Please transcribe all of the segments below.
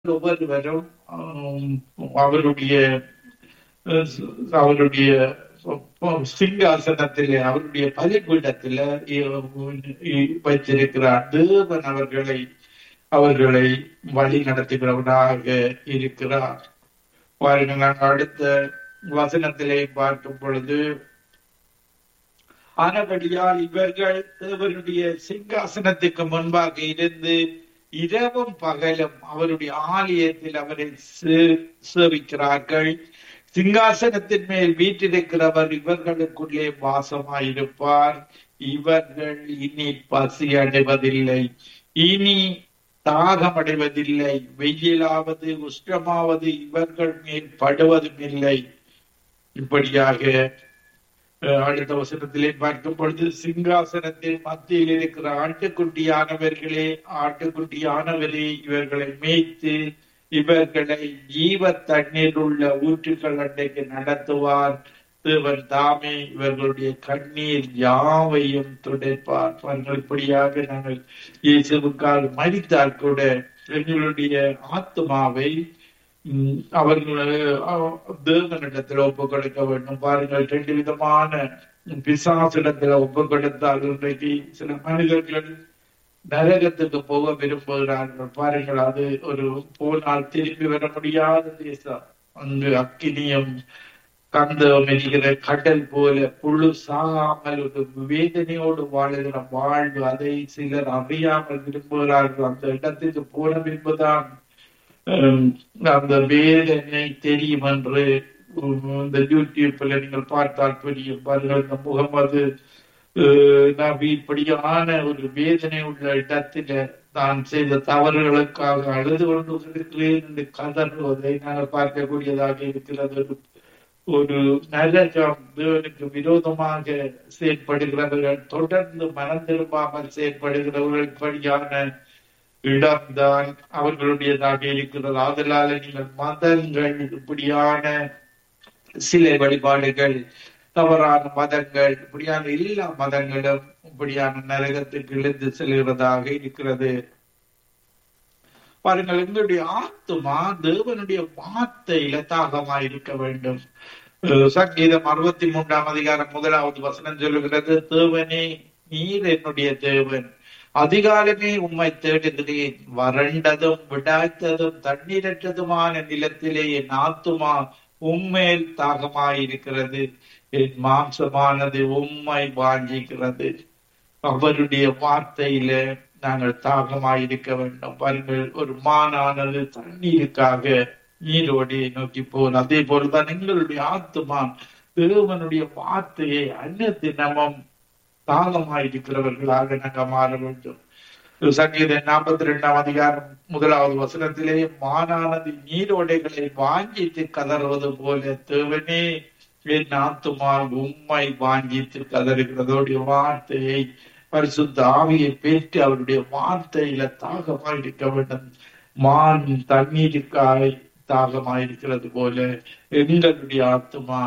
ஒவ்வொருவரும் அவருடைய அவருடைய சிங்காசனத்திலே அவருடைய பலிபீடத்தில வைத்திருக்கிறார். தேவன் அவர்களை வழி நடத்துகிறவராக இருக்கிறார். பாருங்கள், நாங்கள் அடுத்த வசனத்திலே பார்க்கும் பொழுது, ஆனபடியால் இவர்கள் தேவனுடைய சிங்காசனத்துக்கு முன்பாக இருந்து இரவும் பகலும் அவருடைய ஆலயத்தில் அவரை சேவிக்கிறார்கள். சிங்காசனத்தின் மேல் வீற்றிருக்கிறவர் இவர்களுக்குள்ளே வாசமாயிருப்பார். இவர்கள் இனி பசி அடைவதில்லை, இனி தாகமடைவதில்லை, வெயிலாவது உஷ்ணமாவது இவர்கள் மேல் படுவதும் இல்லை. இப்படியாக அடுத்த வசனத்திலே பார்க்கும் பொழுது, சிங்காசனத்தின் மத்தியில் இருக்கிற ஆட்டுக்குட்டியானவரே இவர்களை மேய்த்து இவர்களை ஜீவ தண்ணீர் உள்ள ஊற்றுக்கள் அண்டைக்கு நடத்துவார். தேவன் தாமே இவர்களுடைய கண்ணீர் யாவையும் துடைப்பார். இப்படியாக நாங்கள் இயேசுவுக்காக மரித்தால் கூட எங்களுடைய ஆத்மாவை தேவனிடத்தில் ஒப்பு கொடுக்க வேண்டும். பாருங்கள், 2 விதமான பிசாசிடத்துல ஒப்பு கொடுத்தால் இன்றைக்கு சில மனிதர்கள் நரகத்துக்கு போக விரும்புகிறார்கள். பாருங்கள், அது ஒரு போனால் திரும்பி வர முடியாத தேசம். அங்கு அக்கினியம் கந்தம் எரிகிற கடல் போல புழு சாகாமல் ஒரு வேதனையோடு வாழுகிற வாழ்வு, அதை சிலர் அறியாமல் விரும்புகிறார்கள். அந்த இடத்துக்கு போன பின்புதான் அந்த வேதனை தெரியும் என்று இந்த யூடியூப்ல நீங்கள் பார்த்தால் புரியும். பாருங்கள், இந்த முகமது நபி இப்படியான ஒரு வேதனை உள்ள இடத்தில தான் செய்த தவறுகளுக்காக அழுது கொண்டு இருக்கிறேன் என்று கதறுவதை நாங்கள் பார்க்கக்கூடியதாக இருக்கிறது. ஒரு நரகம், தேவனுக்கு விரோதமாக செயற்படுகிறவர்கள், தொடர்ந்து மனம் திரும்பாமல் செயற்படுகிறவர்கள் இப்படியான இடம்தான் அவர்களுடையதாக இருக்கிறது. அதனால நீங்கள் மதங்கள், இப்படியான சிலை வழிபாடுகள், தவறான மதங்கள், இப்படியான எல்லா மதங்களும் இப்படியான நரகத்துக்கு இழுந்து செல்கிறதாக இருக்கிறது. பாருங்கள், எங்களுடைய ஆத்துமா தேவனுடைய வார்த்தையில தாகமாய் இருக்க வேண்டும். சங்கீதம் 63ஆம் அதிகாரம் 1வது வசனம் சொல்லுகிறது, தேவனே நீர் என்னுடைய தேவன், அதிகாலமே உம்மை தேடுகிறேன். வறண்டதும் விடாய்த்ததும் தண்ணீரற்றதுமான நிலத்திலே என் ஆத்துமா உம்மேல் தாகமாயிருக்கிறது. என் மாம்சமானது உம்மை வாஞ்சிக்கிறது. அவருடைய வார்த்தையில நாங்கள் தாகமாயிருக்க வேண்டும். பாருங்கள், ஒரு மானானது தண்ணீருக்காக நீரோடையை நோக்கி போகும். அதே போலதான் எங்களுடைய ஆத்துமா தேவனுடைய வார்த்தையை அந்நியத்தினமும் தாகமாயிருக்கிறவர்களாக நாங்கள் மாற வேண்டும். சங்கீதம் 42ஆம் அதிகாரம் 1வது வசனத்திலே, மானானது நீரோடைகளை வாஞ்சித்து கதறுவது போல தேவனே என் ஆத்துமா உம்மை வாஞ்சித்து கதறுகிறதோடைய வார்த்தையை, பரிசுத்த ஆவியை பெற்று அவருடைய வார்த்தையில தாகமாயிருக்க வேண்டும். மான் தண்ணீருக்காய் தாகமாயிருக்கிறது போல எங்களுடைய ஆத்துமா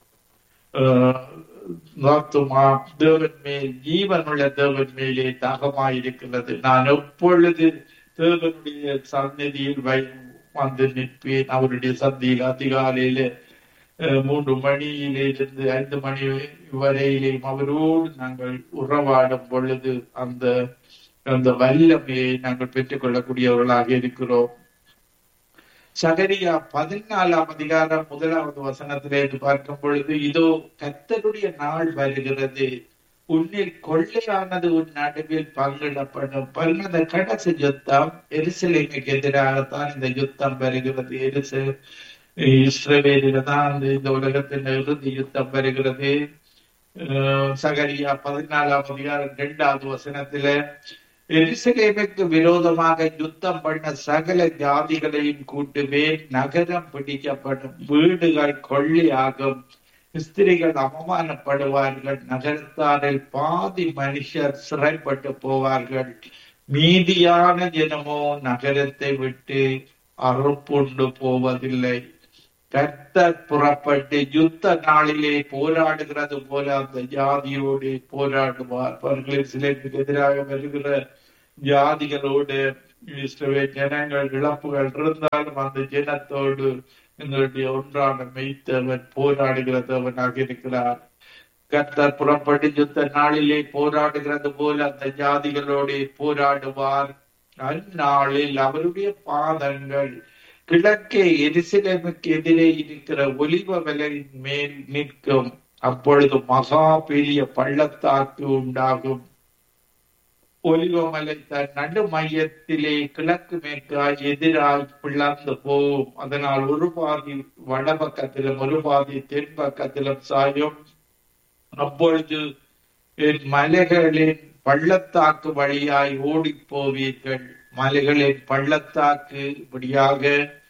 தேவன் மேல், ஜீவனுள்ள தேவன் மேலே தாகமாயிருக்கிறது. நான் எப்பொழுது தேவனுடைய சந்நிதியில் வந்து நிற்பேன், அவருடைய சந்தியில் அதிகாலையில 3 மணியிலிருந்து 5 மணி வரையிலே அவரோடு நாங்கள் உறவாடும் பொழுது அந்த வல்லமையை நாங்கள் பெற்றுக் கொள்ளக்கூடியவர்களாக இருக்கிறோம். சகரியா 14ஆம் அதிகாரம் 1வது வசனத்திலே பார்க்கும் பொழுது, இதோ கர்த்தருடைய நாள் வருகிறது, உன்னில் கொள்ளையானது உன் நடுவில் பங்கிடப்படும். பல்லத கடைசி யுத்தம் எருசலேமுக்கு எதிராகத்தான் இந்த யுத்தம் வருகிறது. இஸ்ரவேலில தான் இந்த உலகத்தின் இறுதி யுத்தம் வருகிறது. சகரியா 14ஆம் அதிகாரம் 2வது வசனத்தில, எருசலேமுக்கு விரோதமாக யுத்தம் பண்ண சகல ஜாதிகளையும் கூட்டுவேன், நகரம் பிடிக்கப்படும், வீடுகள் கொள்ளையாகும், ஸ்திரீகள் அவமானப்படுவார்கள், நகரத்தாரில் பாதி மனுஷர் சிறைப்பட்டு போவார்கள், மீதியான ஜனமோ நகரத்தை விட்டு அறுப்புண்டு போவதில்லை. கர்த்தர் புறப்பட்டு யுத்த நாளிலே போராடுகிறது போல அந்த ஜாதியோடு போராடுவார். அவர்களின் சிலைக்கு எதிராக வருகிற ஜாதிகளோடு இஸ்ரவேல் ஜனங்கள் இழப்புகள் இருந்தாலும் அந்த ஜனத்தோடு எங்களுடைய ஒன்றான மெய்த்தவன் போராடுகிற தேவனாக இருக்கிறார். கர்த்தர் புறப்பட்டு யுத்த நாளிலே போராடுகிறது போல அந்த ஜாதிகளோடு போராடுவார். அந்நாளில் அவருடைய பாதங்கள் கிழக்கே எருசலேமுக்கு எதிரே இருக்கிற ஒலிவ மலையின் மேல் நிற்கும். அப்பொழுது மகா பெரிய பள்ளத்தாக்கு உண்டாகும். ஒலிவமலை தன் நடு மையத்திலே கிழக்கு மேற்காய் எதிராய் பிளந்து போகும். அதனால் ஒரு பாதி வடபக்கத்திலும் ஒரு பாதி தென் பக்கத்திலும் சாயும். அப்பொழுது என் மலைகளின் பள்ளத்தாக்கு வழியாய் ஓடி போவீர்கள். மலைகளின் பள்ளத்தாக்கு இப்படியாக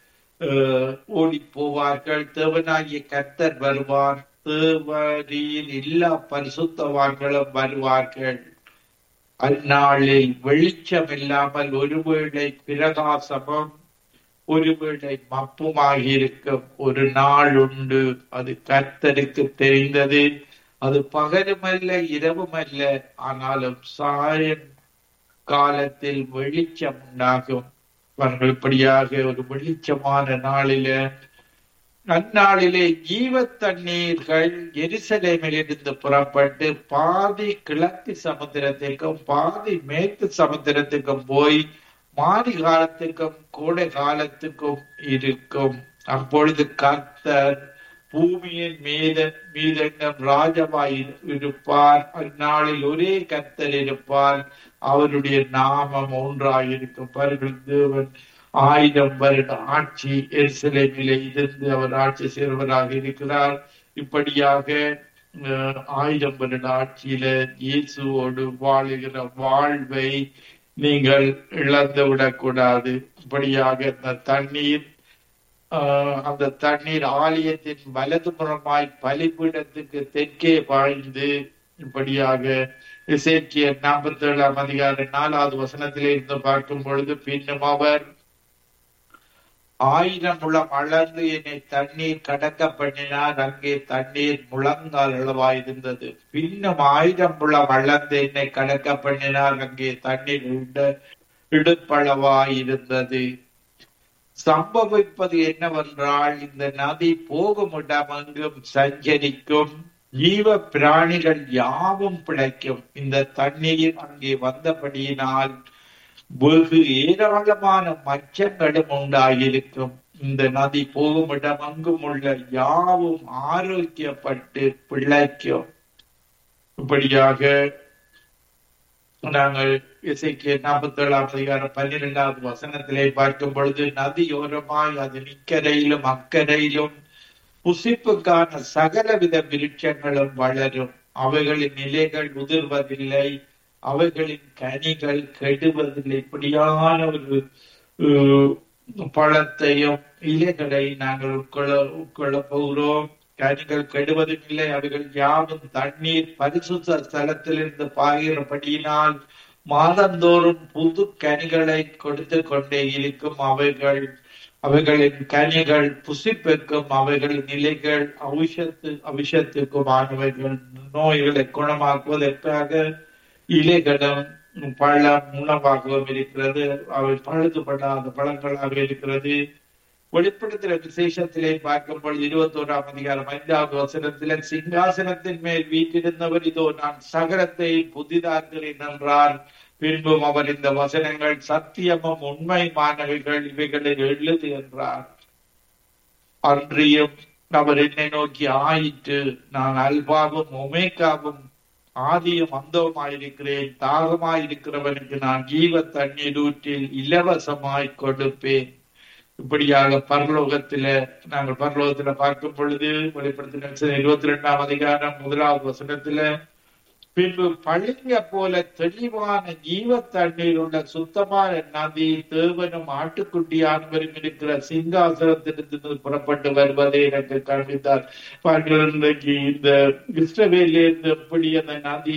ஓடி போவார்கள். தேவனாகிய கர்த்தர் வருவார். தேவரின் எல்லா பரிசுத்தவான்களும் வருவார்கள். அந்நாளில் வெளிச்சம் இல்லாமல் ஒருவேளை பிரகாசமும் ஒருவேளை மப்புமாகியிருக்கும் ஒரு நாள் உண்டு. அது கர்த்தருக்கு தெரிந்தது. அது பகலுமல்ல இரவுமல்ல, ஆனாலும் சாயம் காலத்தில் வெளிச்சம் உண்டாகும். அவர்கள் இப்படியாக ஒரு வெளிச்சமான நாளில அந்நாளிலே ஜீவ தண்ணீர்கள் எருசலேமில் இருந்து புறப்பட்டு பாதி கிழக்கு சமுத்திரத்திற்கும் பாதி மேற்கு சமுத்திரத்துக்கும் போய் மாரி காலத்துக்கும் கோடை காலத்துக்கும் இருக்கும். அப்பொழுது கர்த்தர் பூமியின் மீதெங்கும் ராஜாவாய் இருப்பார். அந்நாளில் ஒரே கர்த்தர் இருப்பார். அவருடைய நாமம் ஒன்றாயிருக்கும். அவர்கள் தேவன் 1000 வருட ஆட்சி எருசலேமிலே இருந்து அவர் ஆட்சி செய்வராக இருக்கிறார். இப்படியாக 1000 வருட ஆட்சியில இயேசுவோடு வாழுகிற வாழ்வை நீங்கள் இழந்து விடக்கூடாது. இப்படியாக அந்த தண்ணீர் ஆலயத்தின் வலது புறமாய் பலிபீடத்துக்கு தெற்கே பாய்ந்து இப்படியாக எசேக்கியேல் 47 அதிகாரம் 4வது வசனத்திலே இருந்து பார்க்கும் பொழுது, பின்னும் அவர் 1000 முழம் அளந்து என்னை தண்ணீர் கடக்க பண்ணினார். அங்கே தண்ணீர் முழங்கால் அளவாயிருந்தது. பின்னும் 1000 முழம் அளந்து என்னை கடக்க பண்ணினார். அங்கே தண்ணீர் இடுப்பளவாயிருந்தது. சம்பவிப்பது என்னவென்றால், இந்த நதி போகும் இடமெங்கும் சஞ்சரிக்கும். ஜீவ பிராணிகள் யாவும் பிழைக்கும். இந்த தண்ணீர் அங்கே வந்தபடியினால் வெகு ஏராளமான மச்சங்களும் உண்டாயிருக்கும். இந்த நதி போகும் இடமெங்கும் உள்ள யாவும் ஆரோக்கியப்பட்டு பிழைக்கும். இப்படியாக நாங்கள் எசேக்கியேல் 47 அதிகாரம் 12வது வசனத்திலே பார்க்கும் பொழுது, நதியோரமாய் அது இக்கரையிலும் அக்கரையிலும் புசிப்புக்கான சகலவித விருட்சங்களும் வளரும். அவைகளின் இலைகள் உதிர்வதில்லை, அவைகளின் கனிகள் கெடுவதில்லை. இப்படியான ஒரு பழத்தையும் இலைகளை நாங்கள் உட்கொள்ள போகிறோம். கனிகள் கெடுவதும் இல்லை. அவைகள் யாவும் தண்ணீர் பரிசுத்த ஸ்தலத்திலிருந்து பாய்கிறபடியினால் மாதந்தோறும் புது கனிகளை கொடுத்து கொண்டே இருக்கும். அவைகளின் கனிகள் புசிப்புக்கும், அவைகளின் இலைகள் அவிஷத்துக்குமானவைகள். நோய்களை குணமாக்குவதற்காக இலைகளும் பழம் உணவாகவும் இருக்கிறது. அவை பழுதுபடாத பழங்களாக இருக்கிறது. வெளிப்படுத்துகிற விசேஷத்திலே பார்க்கும்போது 21ஆம் அதிகாரம் 5வது வசனத்திலே, சிங்காசனத்தின் மேல் வீற்றிருந்தவர் இதோ நான் சகலத்தை புதிதாக்குகிறேன் என்றார். பின்பும் அவர் இந்த வசனங்கள் சத்தியமும் உண்மைமானவைகள், இவைகளை எழுது என்றார். அன்றியும் அவர் என்னை நோக்கி, ஆயிற்று, நான் அல்பாவும் ஒமேகாவும் ஆதியும் அந்தவுமாயிருக்கிறேன். தாகமாயிருக்கிறவனுக்கு நான் ஜீவ தண்ணீர் ஊற்றில் இலவசமாய் கொடுப்பேன். இப்படியாக நாங்கள் பரலோகத்துல பார்க்கும் பொழுது வெளிப்படுத்தின 22ஆம் அதிகாரம் 1வது வசனத்துல, பின்பு பளிங்க போல தெளிவான ஜீவ தண்ணீர் உள்ள சுத்தமான நதி தேவனும் ஆட்டுக்குட்டியானவரும் இருக்கிற சிங்காசனத்திலிருந்து புறப்பட்டு வருவதை எனக்கு காண்பித்தார். இன்றைக்கு இந்த இஸ்ரவேலிருந்து எப்படி அந்த நதி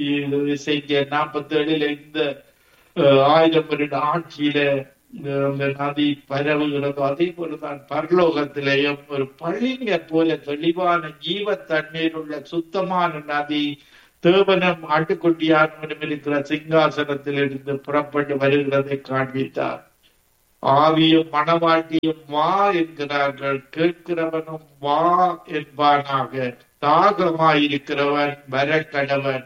47 இந்த 1000 வருட ஆட்சியில அந்த நதி பரவுகிறதோ, அதே போலதான் பரலோகத்திலேயும் ஒரு பளிங்க போல தெளிவான ஜீவ தண்ணீர் உள்ள சுத்தமான நதி தேவனும் ஆட்டுக்குட்டியானவனும் இருக்கிற சிங்காசனத்தில் இருந்து புறப்பட்டு வருகிறதை காண்பித்தார். ஆவியும் மணவாட்டியும் வா என்கிறார்கள், கேட்கிறவனும் வா என்பானாக. தாகமாயிருக்கிறவன் வரக்கடவன்,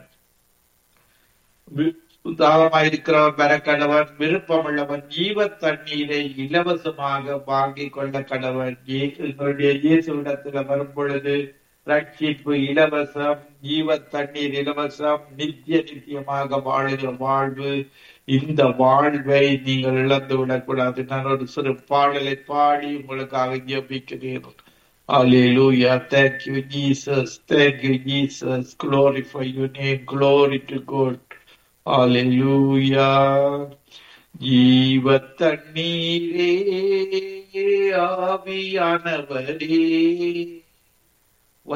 தாகமாயிருக்கிறவன் வரக்கடவன், விருப்பமுள்ளவன் ஜீவ தண்ணீரை இலவசமாக வாங்கிக் கொள்ள கடவன். எங்களுடைய இயேசுவிடத்துல வரும் பொழுது ரட்சிப்பு இலவசம், ஜீவ தண்ணீர் இலவசம், நித்தியமாக வாழுகிற வாழ்வு. இந்த வாழ்வை நீங்கள் இழந்து விடக்கூடாது. நான் ஒரு சிறு பாடலை பாடி உங்களுக்காக ஜெபிக்கிறேன். Hallelujah. Thank you, Jesus. Thank you, Jesus. Glorify your name. Glory to God. Hallelujah. ஜீவ தண்ணீரே ஆவியானவரே